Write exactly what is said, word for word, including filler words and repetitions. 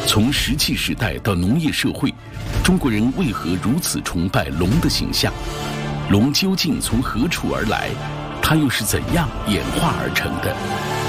从石器时代到农业社会，中国人为何如此崇拜龙的形象？龙究竟从何处而来？它又是怎样演化而成的？